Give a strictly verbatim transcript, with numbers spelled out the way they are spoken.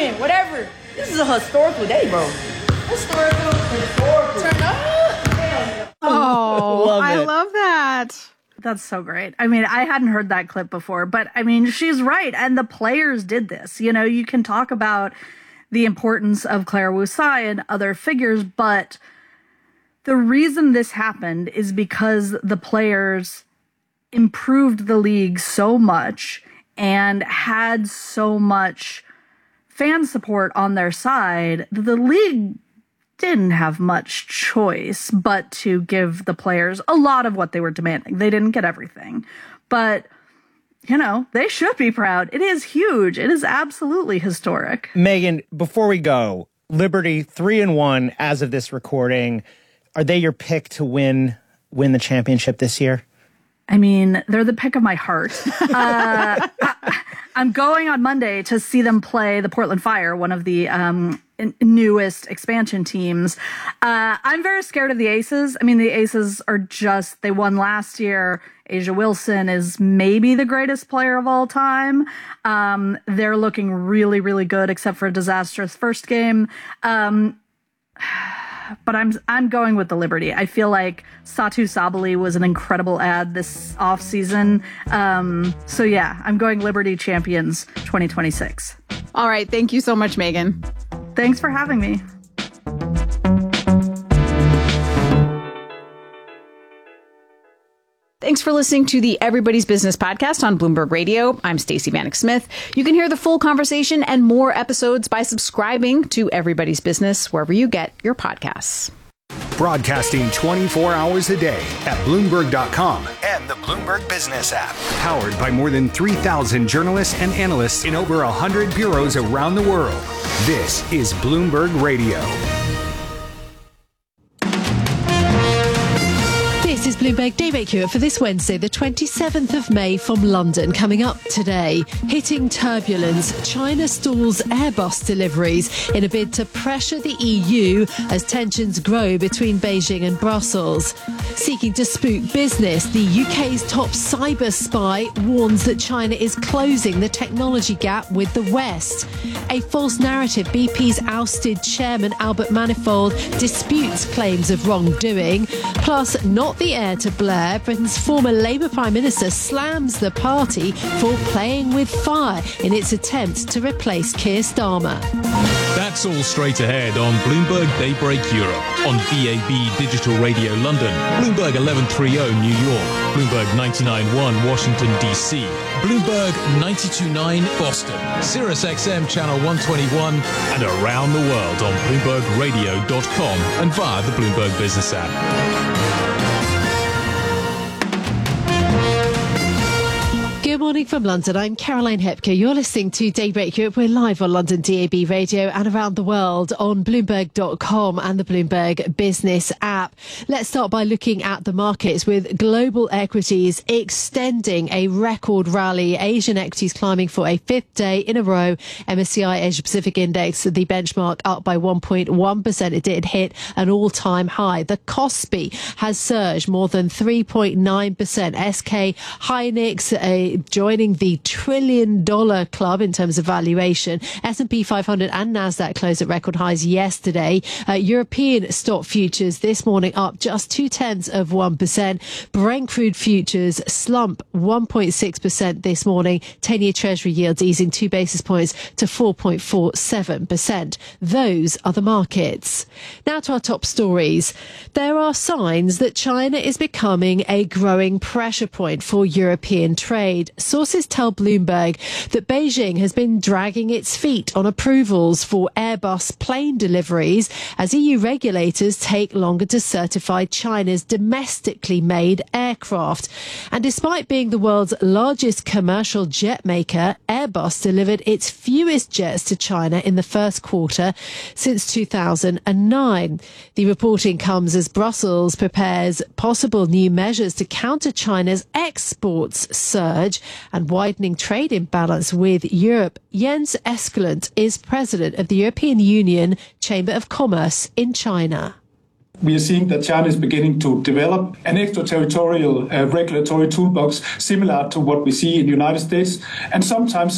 champion, whatever. This is a historical day, bro. Historical, historical. Turn up. Oh, Love I it. love that. That's so great. I mean, I hadn't heard that clip before, but I mean, she's right. And the players did this. You know, you can talk about the importance of Claire Wu Tsai and other figures, but the reason this happened is because the players improved the league so much and had so much fan support on their side that the league didn't have much choice but to give the players a lot of what they were demanding. They didn't get everything, but you know, they should be proud. It is huge. It is absolutely historic. Megan, before we go, Liberty three and one as of this recording. Are they your pick to win win the championship this year? I mean, they're the pick of my heart. Uh, I, I'm going on Monday to see them play the Portland Fire, one of the um, n- newest expansion teams. Uh, I'm very scared of the Aces. I mean, the Aces are just, they won last year. Asia Wilson is maybe the greatest player of all time. Um, they're looking really, really good, except for a disastrous first game. Um, But I'm I'm going with the Liberty. I feel like Satu Sabali was an incredible ad this offseason. Um, so yeah, I'm going Liberty champions twenty twenty-six. All right. Thank you so much, Megan. Thanks for having me. Thanks for listening to the Everybody's Business podcast on Bloomberg Radio. I'm Stacey Vanek Smith. You can hear the full conversation and more episodes by subscribing to Everybody's Business wherever you get your podcasts. Broadcasting twenty-four hours a day at Bloomberg dot com and the Bloomberg Business app. Powered by more than three thousand journalists and analysts in over one hundred bureaus around the world. This is Bloomberg Radio. This is Bloomberg Daybreak Europe for this Wednesday, the twenty-seventh of May from London. Coming up today, hitting turbulence, China stalls Airbus deliveries in a bid to pressure the E U as tensions grow between Beijing and Brussels. Seeking to spook business, the U K's top cyber spy warns that China is closing the technology gap with the West. A false narrative, B P's ousted chairman Albert Manifold disputes claims of wrongdoing. Plus, not the heir to Blair, Britain's former Labour Prime Minister slams the party for playing with fire in its attempt to replace Keir Starmer. That's all straight ahead on Bloomberg Daybreak Europe, on B A B Digital Radio London, Bloomberg eleven thirty New York, Bloomberg ninety-nine point one Washington, D C, Bloomberg ninety-two point nine Boston, Sirius X M Channel one twenty-one, and around the world on Bloomberg Radio dot com and via the Bloomberg Business app. Good morning from London. I'm Caroline Hepker. You're listening to Daybreak Europe. We're live on London D A B Radio and around the world on Bloomberg dot com and the Bloomberg Business app. Let's start by looking at the markets with global equities extending a record rally. Asian equities climbing for a fifth day in a row. M S C I Asia Pacific Index, the benchmark, up by one point one percent. It did hit an all-time high. The Kospi has surged more than three point nine percent. S K Hynix, a joining the trillion dollar club in terms of valuation. S and P five hundred and Nasdaq closed at record highs yesterday. Uh, European stock futures this morning up just two tenths of one percent. Brent crude futures slump one point six percent this morning. ten-year Treasury yields easing two basis points to four point four seven percent. Those are the markets. Now to our top stories. There are signs that China is becoming a growing pressure point for European trade. Sources tell Bloomberg that Beijing has been dragging its feet on approvals for Airbus plane deliveries as E U regulators take longer to certify China's domestically made aircraft. And despite being the world's largest commercial jet maker, Airbus delivered its fewest jets to China in the first quarter since two thousand nine. The reporting comes as Brussels prepares possible new measures to counter China's exports surge and widening trade imbalance with Europe. Jens Eskelund is president of the European Union Chamber of Commerce in China. We are seeing that China is beginning to develop an extraterritorial uh, regulatory toolbox similar to what we see in the United States, and sometimes